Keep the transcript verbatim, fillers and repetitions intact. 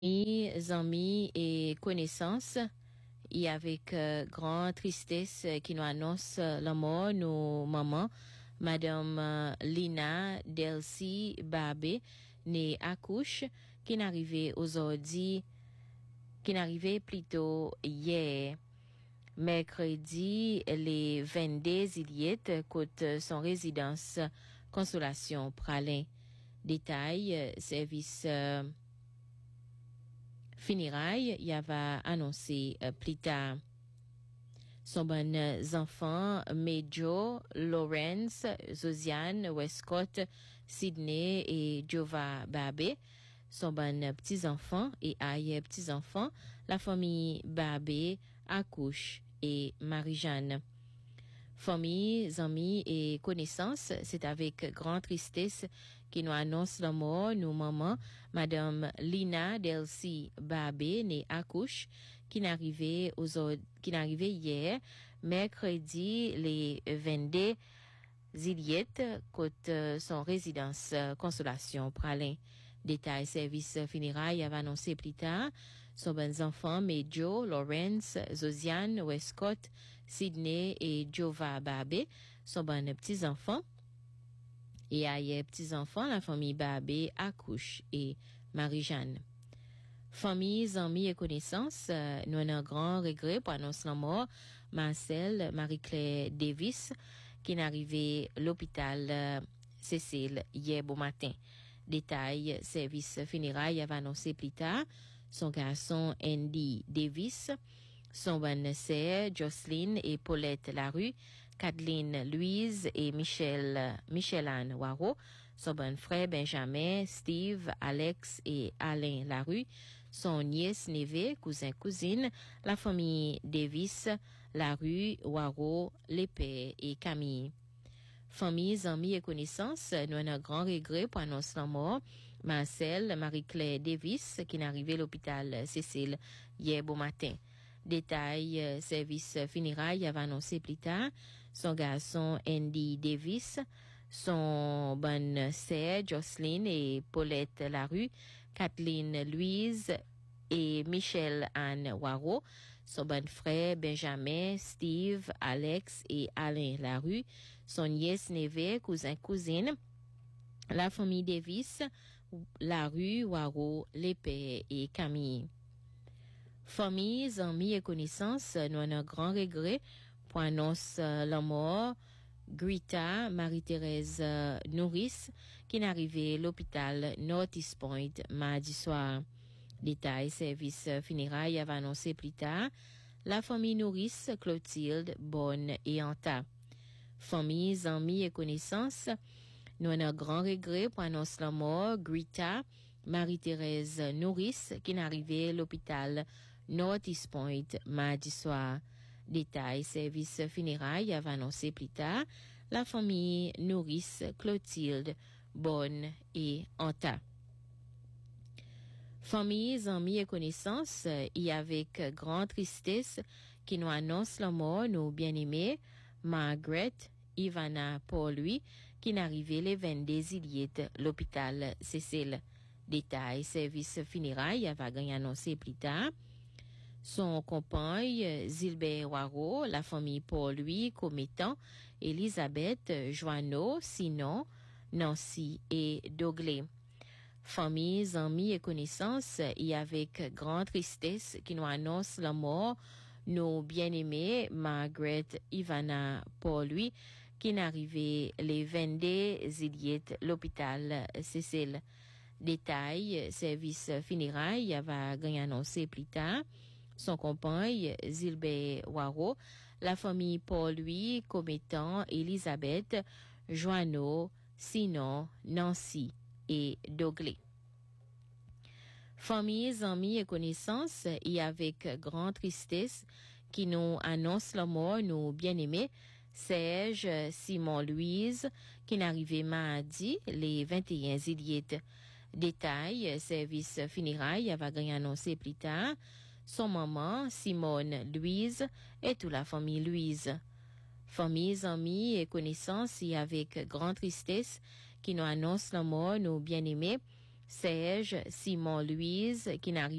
Mes amis et connaissances, et avec euh, grande tristesse euh, qui nous annonce euh, la mort de nos mamans, Madame euh, Lina Delcy Barbé, née à Couche, qui n'arrivait aujourd'hui, qui n'arrivait plutôt hier. Mercredi, les vingt-deux Iliette, côte son résidence Consolation Pralin. Détail, euh, service euh, funérailles, il y avait annoncé euh, plus tard. Son bon euh, enfants, Major, Lawrence, Josiane, Westcott, Sydney et Jova Barbé. Son bon euh, petits-enfants et aïe petits-enfants, la famille Barbé, Accouche et Marie-Jeanne. Famille, amis et connaissances, c'est avec grande tristesse qui nous annonce la mort, nos mamans, Madame Lina Delcy Barbé, née à Couche, qui n'arrivait aux qui n'arrivait hier, mercredi, les vingt-deux Iliette, côte son résidence Consolation Pralin. Détail service funérailles avait annoncé plus tard. Son bons enfants, Major, Lawrence, Josiane, Westcott, Sydney et Jova Barbé, son bon petits-enfants. Et ailleurs petits-enfants, la famille Barbé, Accouche et Marie-Jeanne. Famille, amis et connaissances, euh, nous avons un grand regret pour annoncer la mort, Marcel, Marie-Claire Davis, qui est arrivée à l'hôpital euh, Cécile hier beau matin. Détail, service funérailles avait annoncé plus tard. Son garçon Andy Davis, son bonne sœur Jocelyn et Paulette Larue, Kathleen Louise et Michel, Michel-Anne Waro, son bon frère Benjamin, Steve, Alex et Alain Larue, son nièce, neveu, cousin, cousine, la famille Davis, Larue, Waro, les pères et Camille. Familles, amis et connaissances, nous avons un grand regret pour annoncer la mort. Marcel, Marie-Claire Davis, qui est arrivée à l'hôpital Cécile hier beau matin. Détail, euh, service funérailles avait annoncé plus tard. Son garçon Andy Davis, son bonne sœur Jocelyn et Paulette Larue, Kathleen Louise et Michel-Anne Waro, son bon frère Benjamin, Steve, Alex et Alain Larue, son nièce, neveu, cousin, cousine, la famille Davis, Larue, Waro, les pères et Camille. Familles, amis et connaissances, nous avons un grand regret pour annoncer euh, la mort Greta Marie-Thérèse euh, Nourris, qui est arrivée à l'hôpital Northeast Point mardi soir. Détail, service funérailles avait annoncé plus tard. La famille Nourris, Clotilde, Bonne et Anta. Familles, amis et connaissances, nous avons un grand regret pour annoncer la mort Greta Marie-Thérèse Nourris, qui est arrivée à l'hôpital Northeast Point mardi soir. Détail, service funérailles avait annoncé plus tard. La famille Nourris, Clotilde, Bonne et Anta. Familles, amis et connaissances, et avec grande tristesse qui nous annonce la mort nos bien-aimés, Margaret, Ivana Paul-Louis, qui n'arrivait les vingt-deux Iliette, l'hôpital Cécile. Détail, service funérailles avait gagné annoncé plus tard. Son compagne, Zilbert Waro, la famille Paul-Louis, commettant, Elisabeth, Joanneau, Sinon, Nancy et Dogley. Familles, amis et connaissances, et avec grande tristesse qui nous annonce la mort, nos bien-aimés, Margaret Ivana Paul-Louis, qui n'arrivait les vingt-deux Iliette, l'hôpital Cécile. Détail, service funérailles avait gagné annoncé plus tard. Son compagne, Zilbert Waro, la famille Paul-Louis, commettant, Elisabeth, Joanneau, Sinon, Nancy et Dogley. Familles, amis et connaissances, et avec grande tristesse, qui nous annonce la mort, nos bien-aimés, Serge Simon Louise, qui n'arrivait mardi, les vingt et un Iliette. Détail, service funérailles avait gagné annoncé plus tard. Son maman, Simone Louise, et toute la famille Louise. Familles, amis et connaissances, et avec grande tristesse, qui nous annonce la mort, nos bien-aimés, Serge, Simon, Louise, qui n'arrive